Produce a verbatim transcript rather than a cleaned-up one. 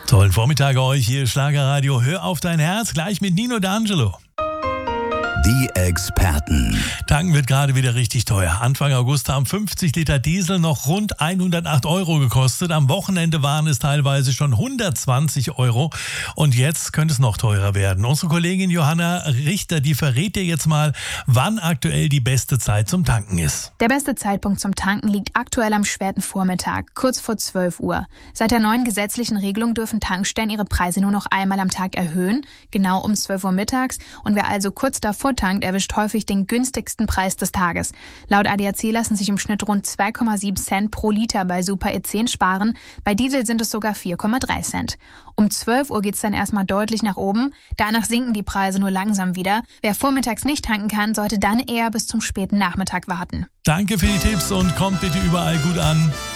Tollen Vormittag euch, hier Schlagerradio. Hör auf dein Herz, gleich mit Nino D'Angelo. Die Experten. Tanken wird gerade wieder richtig teuer. Anfang August haben fünfzig Liter Diesel noch rund hundertacht Euro gekostet. Am Wochenende waren es teilweise schon hundertzwanzig Euro. Und jetzt könnte es noch teurer werden. Unsere Kollegin Johanna Richter, die verrät dir jetzt mal, wann aktuell die beste Zeit zum Tanken ist. Der beste Zeitpunkt zum Tanken liegt aktuell am späten Vormittag, kurz vor zwölf Uhr. Seit der neuen gesetzlichen Regelung dürfen Tankstellen ihre Preise nur noch einmal am Tag erhöhen, genau um zwölf Uhr mittags. Und wer also kurz davor tankt, erwischt häufig den günstigsten Preis des Tages. Laut A D A C lassen sich im Schnitt rund zwei Komma sieben Cent pro Liter bei Super E zehn sparen. Bei Diesel sind es sogar vier Komma drei Cent. Um zwölf Uhr geht es dann erstmal deutlich nach oben. Danach sinken die Preise nur langsam wieder. Wer vormittags nicht tanken kann, sollte dann eher bis zum späten Nachmittag warten. Danke für die Tipps und kommt bitte überall gut an.